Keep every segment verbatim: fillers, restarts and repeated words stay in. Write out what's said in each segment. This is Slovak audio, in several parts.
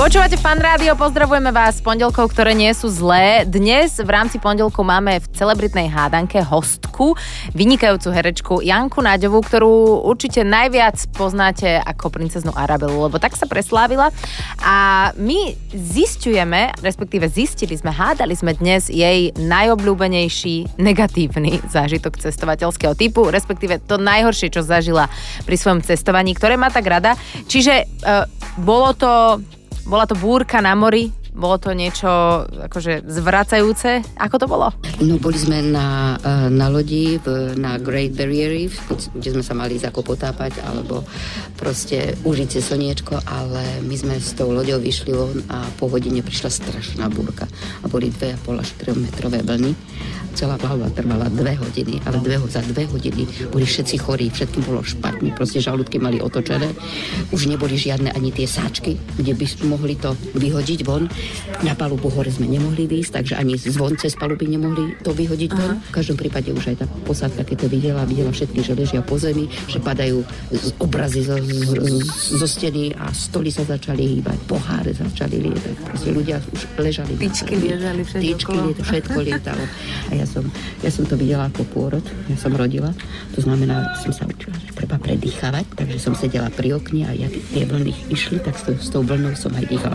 Počúvate Fan Rádio, pozdravujeme vás z pondelkov, ktoré nie sú zlé. Dnes v rámci pondelkov máme v celebritnej hádanke hostku, vynikajúcu herečku Janku Naďovú, ktorú určite najviac poznáte ako princeznu Arabelu, lebo tak sa preslávila. A my zisťujeme, respektíve zistili sme, hádali sme dnes jej najobľúbenejší negatívny zážitok cestovateľského typu, respektíve to najhoršie, čo zažila pri svojom cestovaní, ktoré má tak rada. Čiže uh, bolo to... Bola to búrka na mori? Bolo to niečo akože zvracajúce? Ako to bolo? No, boli sme na, na lodi v, na Great Barrier Reef, kde sme sa mali ísť ako potápať, alebo proste užiť si slniečko, ale my sme s tou loďou vyšli von a po hodine prišla strašná búrka. A boli dve a pol až tri metrové vlny. Celá plavba trvala dve hodiny, ale dve, za dve hodiny boli všetci chorí, všetkým bolo špatne, proste žalúdky mali otočené. Už neboli žiadne ani tie sáčky, kde by mohli to vyhodiť von. Na palubu hore sme nemohli výjsť, takže ani zvonce z paluby nemohli to vyhodiť von. V každom prípade už aj tá posádka, keď to videla, videla všetky, že ležia po zemi, že padajú z obrazy zo, zo, zo steny a stoly sa začali hýbať, poháre začali lietať. Proste ľudia už ležali. Tyčky lietali všetko. Tyčky lietali, všetko lietalo. A ja som, ja som to videla ako pôrod, ja som rodila. To znamená, som sa učila, že treba predýchavať, takže som sedela pri okne a jak tie vlny išli, tak s tou, s tou vlnou som aj dýchala.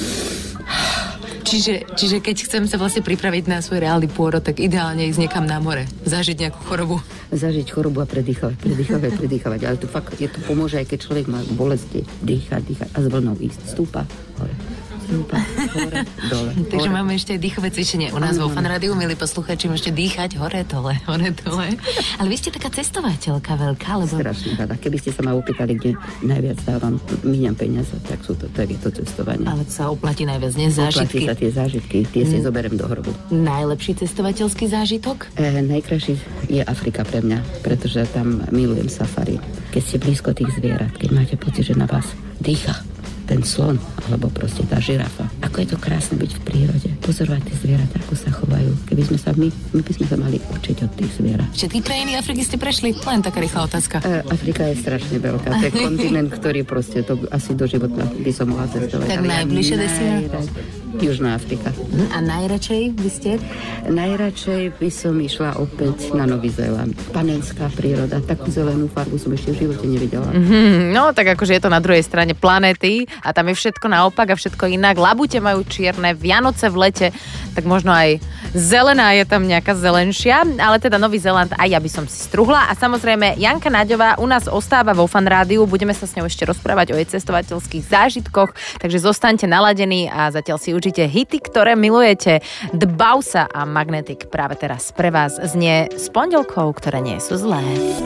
Čiže, čiže keď chcem sa vlastne pripraviť na svoj reálny pôrod, tak ideálne ísť niekam na more, zažiť nejakú chorobu. Zažiť chorobu a predýchavať, predýchavať, predýchavať. Ale to fakt, je to pomôže, aj keď človek má bolesti, dýchať, dýchať a s vlnou ísť. Stúpa hore. Stúpa hore, dole. Takže hore. máme ešte dýchové cvičenie u nás vo Fan Rádiu, milí poslucháči, môžete dýchať hore, dole, hore, dole. Ale vy ste taká cestovateľka veľká, lebo... Strašne rada. Keby ste sa ma opýtali, kde najviac dávam, míňam peniaze, tak sú to, tak je to cestovanie. Ale to sa oplatí najviac, nie? Zážitky. Oplatí sa tie zážitky, tie si mm. zoberiem do hrobu. Najlepší cestovateľský zážitok? E, najkrajší je Afrika pre mňa, pretože tam milujem safari. Keď ste blízko tých zvierat, keď máte pocit, že na vás dýcha ten slon, alebo proste tá žirafa. Ako je to krásne byť v prírode. Pozorovať tie zvieratá, ako sa chovajú. Keby sme sa my, my by sme sa mali učiť od tých zvierat. Všetky krajiny Afriky ste prešli? Len taká rýchla otázka. E, Afrika je strašne veľká. To je kontinent, ktorý proste to asi do života by som mohla cestovať. Tak najbližšie destinácie? Južná Afrika. A najradšej by ste? Najradšej by som išla opäť na Nový Zéland. Panenská príroda, takú zelenú farbu som ešte v živote nevidela. Mm-hmm, no tak akože je to na druhej strane planéty a tam je všetko naopak a všetko inak. Labute majú čierne, Vianoce v lete, tak možno aj zelená je tam nejaká zelenšia, ale teda Nový Zéland aj ja by som si struhla. A samozrejme Janka Naďová u nás ostáva vo Fan Rádiu, budeme sa s ňou ešte rozprávať o jej cestovateľských zážitkoch, takže zostaňte naladení a zatiaľ si určite hity, ktoré milujete. Dbausa a Magnetic práve teraz pre vás znie z pondelkov, ktoré nie sú zlé.